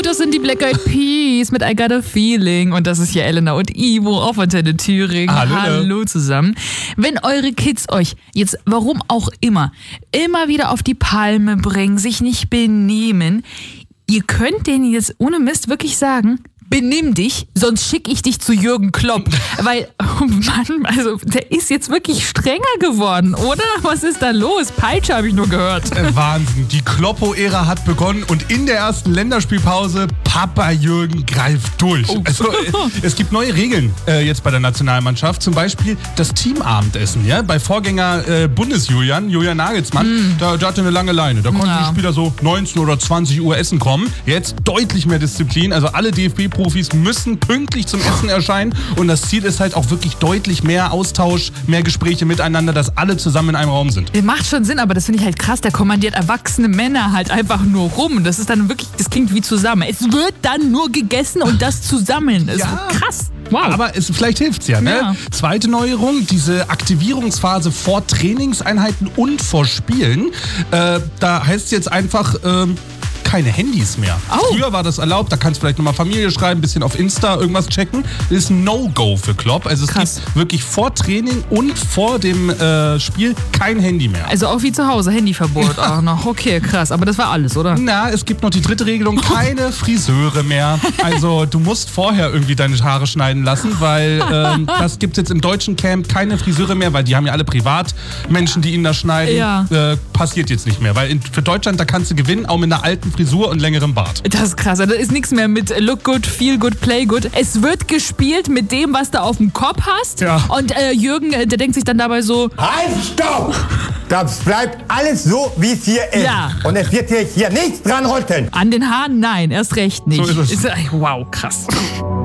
Das sind die Black Eyed Peas mit I Got a Feeling. Und das ist hier Elena und Ivo auf Antenne Thüringen. Hallo zusammen. Wenn eure Kids euch jetzt, warum auch immer wieder auf die Palme bringen, sich nicht benehmen, ihr könnt denen jetzt ohne Mist wirklich sagen, benimm dich, sonst schicke ich dich zu Jürgen Klopp. Weil, oh Mann, also der ist jetzt wirklich strenger geworden, oder? Was ist da los? Peitsche habe ich nur gehört. Wahnsinn, die Kloppo-Ära hat begonnen und in der ersten Länderspielpause, Papa Jürgen greift durch. Oh. Also, es gibt neue Regeln jetzt bei der Nationalmannschaft, zum Beispiel das Teamabendessen. Ja? Bei Vorgänger Julian Nagelsmann, der hatte eine lange Leine. Da konnten die Spieler so 19 oder 20 Uhr essen kommen. Jetzt deutlich mehr Disziplin, also alle DFB-Profis müssen pünktlich zum Essen erscheinen und das Ziel ist halt auch wirklich deutlich mehr Austausch, mehr Gespräche miteinander, dass alle zusammen in einem Raum sind. Macht schon Sinn, aber das finde ich halt krass, der kommandiert erwachsene Männer halt einfach nur rum. Das ist dann wirklich, das klingt wie zusammen. Es wird dann nur gegessen und das zusammen. Das ist krass. Wow. Aber vielleicht hilft's ja, ne? Ja. Zweite Neuerung, diese Aktivierungsphase vor Trainingseinheiten und vor Spielen. Da heißt es jetzt einfach, keine Handys mehr. Oh. Früher war das erlaubt, da kannst du vielleicht nochmal Familie schreiben, ein bisschen auf Insta irgendwas checken. Das ist ein No-Go für Klopp. Also es gibt wirklich vor Training und vor dem Spiel kein Handy mehr. Also auch wie zu Hause, Handyverbot auch noch. Okay, krass. Aber das war alles, oder? Na, es gibt noch die dritte Regelung, keine Friseure mehr. Also du musst vorher irgendwie deine Haare schneiden lassen, weil das gibt's jetzt im deutschen Camp keine Friseure mehr, weil die haben ja alle Privatmenschen, die ihnen das schneiden. Ja. Passiert jetzt nicht mehr, weil für Deutschland, da kannst du gewinnen, auch mit einer alten Frisur und längerem Bart. Das ist krass. Da ist nichts mehr mit Look good, feel good, play good. Es wird gespielt mit dem, was du auf dem Kopf hast. Ja. Und Jürgen, der denkt sich dann dabei so, Halt, stopp! Das bleibt alles so, wie es hier ist. Ja. Und es wird hier nichts dran rütteln. an den Haaren, nein, erst recht nicht. So ist es. Wow, krass.